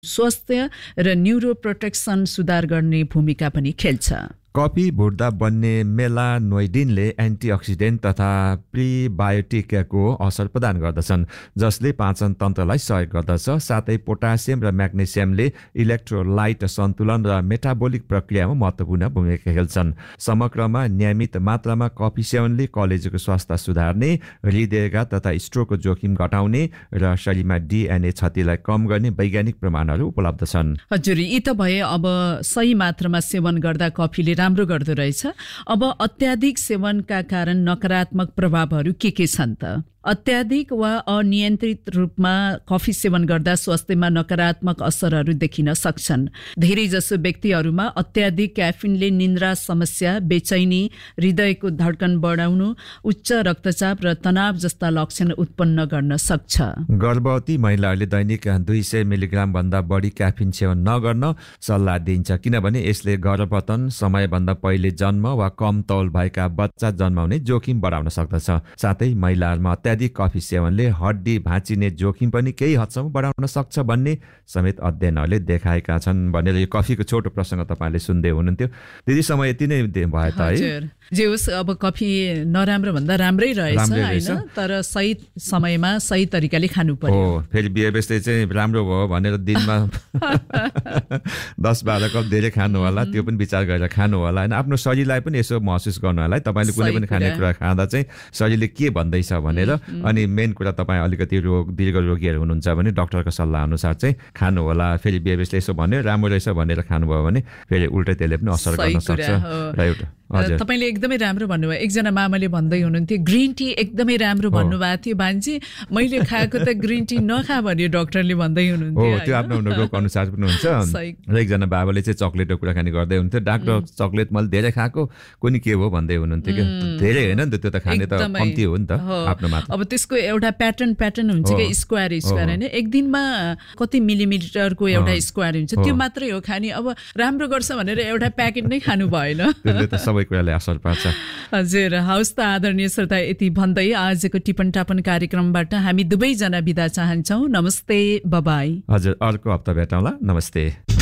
स्वास्थ्य र neuro protection सुधार गर्ने भूमिका पनि खेल्छ। कफी भुट्दा बन्ने मेलानोइडिनले एन्टिअक्सिडेन्ट तथा प्रिबायोटिकको असर प्रदान गर्दछन्, जसले पाचन तन्त्रलाई सहयोग गर्दछ। साथै पोटासियम र म्याग्नेसियमले इलेक्ट्रोलाइट सन्तुलन र मेटाबोलिक प्रक्रियामा महत्त्वपूर्ण भूमिका खेल्छन्। समग्रमा नियमित मात्रामा कफी सेवनले कलेजोको स्वास्थ्य सुधार्ने, हृदयघात तथा स्ट्रोकको जोखिम घटाउने र शरीरमा डिएनए क्षतिलाई कम गर्ने वैज्ञानिक प्रमाणहरू उपलब्ध छन्। हजुर, यी त भए अब सही मात्रामा सेवन गर्दा कफीले राम्रो गर्दो रहेछ। अब अत्याधिक सेवनका कारण नकारात्मक प्रभावहरू के छन् त? अत्याधिक वा अनियन्त्रित रूपमा कफी सेवन गर्दा स्वास्थ्यमा नकारात्मक असरहरू देखिन सक्छन्। धेरैजसो व्यक्तिहरूमा अत्याधिक क्याफिनले निन्द्रा समस्या, बेचैनी, हृदयको धड्कन बढाउनु, उच्च रक्तचाप र तनाव जस्ता लक्षण उत्पन्न गर्न सक्छ। गर्भवती महिलाहरूले दैनिक 200 मिलिग्राम भन्दा बढी क्याफिन सेवन नगर्न सल्लाह दिइन्छ, किनभने यसले गर्भपतन, समयभन्दा पहिले जन्म वा कम तौल भएका बच्चा जन्माउने जोखिम बढाउन सक्दछ। साथै महिलाहरूमा अत्याधिक कफी सेवनले हड्डी भाँचिने जोखिम पनि केही हदसम्म बढाउन सक्छ भन्ने समेत अध्ययनहरूले देखाएका छन् भनेर यो कफीको छोटो प्रसङ्ग तपाईँले सुन्दै हुनुहुन्थ्यो। त्यति समय यति नै भयो त है। जे होस्, अब कफी नराम्रो भन्दा राम्रै रहेछ हैन, तर सही समयमा सही तरिकाले खानु पर्यो। फेरि बिहेबियसले चाहिँ राम्रो भयो भनेर दिनमा 10-12 कप धेरै खानु होला, त्यो पनि विचार गरेर खानु होला हैन। आफ्नो शरीरलाई पनि यसो महसुस गर्नलाई तपाईले कुनै पनि खानेकुरा खाँदा चाहिँ शरीरले के भन्दैछ भनेर, अनि मेन कुरा तपाईँ अलिकति दीर्घ रोगीहरू हुनुहुन्छ भने डाक्टरको सल्लाह अनुसार चाहिँ खानु होला। फेरि बिहेबियसले यसो भन्यो राम्रो रहेछ भनेर खानुभयो भने फेरि उल्टै त्यसले पनि असर गर्न सक्छ। र एउटा तपाईले एकदमै राम्रो भन्नुभयो। एकजना मामाले भन्दै हुनुहुन्थ्यो ग्रिन टी एकदमै राम्रो भन्नुभएको थियो भान्जी, मैले खाएको त ग्रिन टी नखा भन्यो डाक्टरले भन्दै हुनुहुन्थ्यो। त्यो आफ्नो रोग अनुसार पनि हुन्छ। र एकजना बाबाले चाहिँ चक्लेटको कुराकानी गर्दै हुनुहुन्थ्यो, डाक्टर चक्लेट मैले धेरै खाएको कुनै के हो भन्दै हुनुहुन्थ्यो कि धेरै होइन नि त, त्यो त खाने त कम्ती हो नि त आफ्नो मात्र। अब त्यसको एउटा प्याटर्न हुन्छ कि स्क्वायर होइन, एक दिनमा कति मिलिमिटरको एउटा स्क्वायर हुन्छ, त्यो मात्रै हो खाने। अब राम्रो गर्छ भनेर एउटा प्याकेट नै खानु भएन, त्यसले त सबै कुराले असर पार्छ। हजुर, हवस् त आदरणीय श्रोता, यति भन्दै आजको टिपन टापन कार्यक्रमबाट हामी दुवैजना बिदा चाहन्छौँ। नमस्ते, बाबाई। हजुर, अर्को हप्ता भेटौँला। नमस्ते।